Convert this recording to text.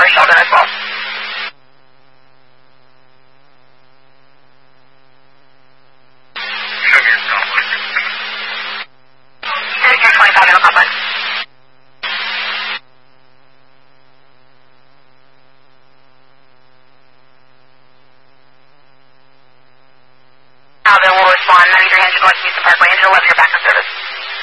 for Sheldon as well. You're 25 in the complex. Alvin will respond 9300 North Houston Parkway, engine 11, your backup service.